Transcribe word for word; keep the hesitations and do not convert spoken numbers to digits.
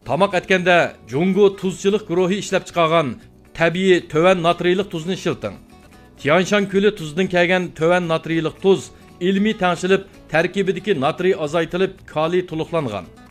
Tamoq etkende Jungo tuzchilik guruhi ishlab chiqargan tabiiy töven natriylik tuzni ishilting. Tianshan ko'li tuzidan kelgan töven natriylik tuz ilmiy tangshilib tarkibidagi natriy azaytilib kaliy to'liqlangan.